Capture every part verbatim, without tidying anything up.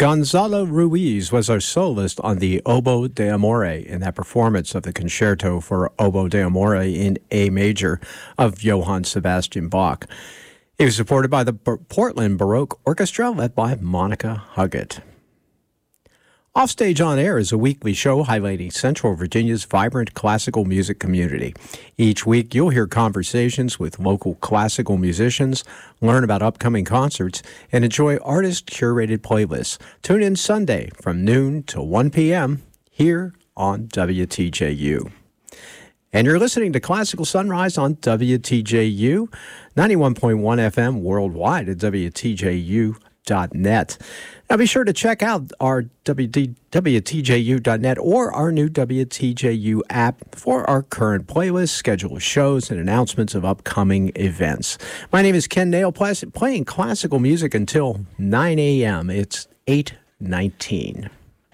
Gonzalo Ruiz was our soloist on the Oboe d'Amore in that performance of the Concerto for Oboe d'Amore in A major of Johann Sebastian Bach. He was supported by the Portland Baroque Orchestra led by Monica Huggett. Offstage on Air is a weekly show highlighting Central Virginia's vibrant classical music community. Each week, you'll hear conversations with local classical musicians, learn about upcoming concerts, and enjoy artist-curated playlists. Tune in Sunday from noon to one p.m. here on W T J U. And you're listening to Classical Sunrise on W T J U, ninety-one point one F M worldwide at W T J U dot net. Now be sure to check out our W T J U dot net or our new W T J U app for our current playlist, schedule of shows, and announcements of upcoming events. My name is Ken Nail, playing classical music until nine a.m. It's eight nineteen.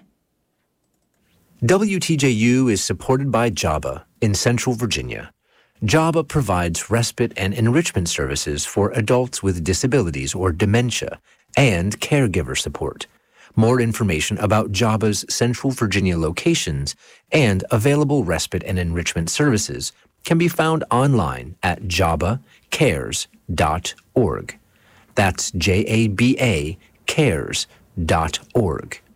W T J U is supported by JABA in Central Virginia. JABA provides respite and enrichment services for adults with disabilities or dementia and caregiver support. More information about JABA's Central Virginia locations and available respite and enrichment services can be found online at jaba cares dot org. That's J A B A cares dot org.